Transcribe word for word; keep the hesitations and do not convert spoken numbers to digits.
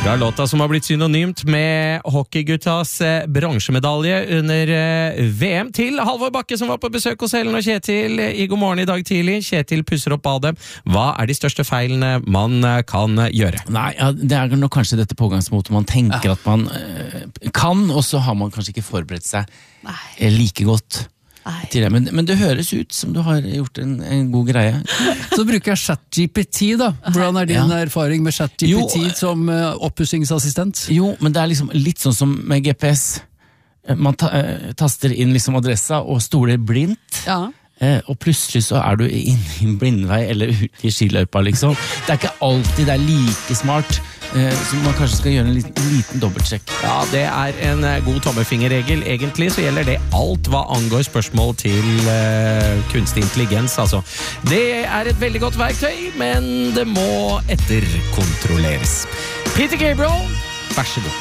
Fra låta som har blitt synonymt med hockeyguttas eh, bransjemedalje under eh, V M til Halvor Bakke som var på besøk hos Ellen og Kjetil i God morgen i dag tidlig. Kjetil pusser opp badet. Hva er de største feilene man eh, kan gjøre? Nei, ja, det er nok kanskje dette pågangsmotet man tenker ja. at man eh, kan, og så har man kanskje ikke forberedt seg eh, like godt. Til det. Men, men det høres ut som du har gjort en, en god greie. Så bruker jeg ChatGPT da. Hvordan er din ja. erfaring med ChatGPT jo, som uh, oppussingsassistent? Jo, men det er liksom litt sånn som med G P S. Man ta, uh, taster inn liksom adressa og stoler blindt. Ja. Uh, og plutselig så er du inne i en blindvei eller ute i skiløypa liksom. Det er ikke alltid det er like smart. Så man kanskje skal gjøre en liten, en liten dobbeltsjekk. Ja, det er en god tommefingerregel. Egentlig så gjelder det alt hva angår spørsmål til uh, kunstig intelligens. Altså, det er et veldig godt verktøy, men det må etterkontrolleres. Peter Gabriel, vær så god.